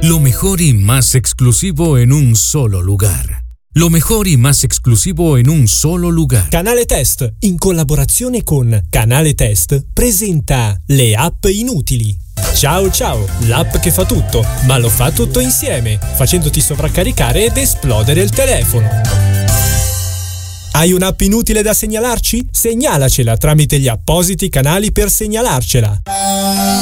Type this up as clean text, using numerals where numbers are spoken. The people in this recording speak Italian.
Lo mejor y más exclusivo en un solo lugar. Lo mejor y más exclusivo en un solo lugar. Canale Test, in collaborazione con Canale Test, presenta le app inutili. Ciao ciao, l'app che fa tutto, ma lo fa tutto insieme, facendoti sovraccaricare ed esplodere il telefono. Hai un'app inutile da segnalarci? Segnalacela tramite gli appositi canali per segnalarcela.